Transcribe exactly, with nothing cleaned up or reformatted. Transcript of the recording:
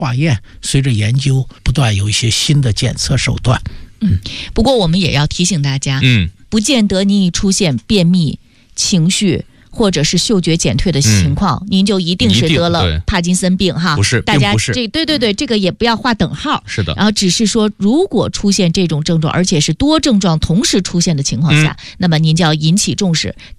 化验，随着研究不断有一些新的检测手段。 嗯，不过我们也要提醒大家， 嗯， 不见得你一出现便秘、情绪或者是嗅觉减退的情况，嗯、您就一定是得了帕金森病哈。 不是， 大家不是这对对对，这个也不要划等号。 是的。 然后只是说，如果出现这种症状，而且是多症状同时出现的情况下，嗯、那么您就要引起重视，